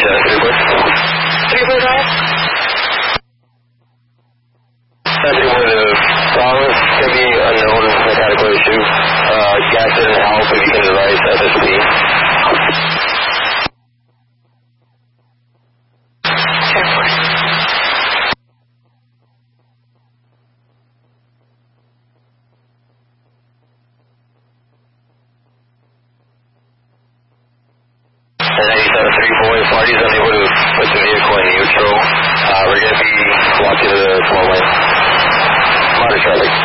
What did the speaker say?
3-4 drive? That's one of the problems. Can be unknown mechanical issue. Gas didn't help if you can advise SSP. And 9734, party's unable to put the vehicle in neutral. We're going to be walking to the small lane. Monitor traffic.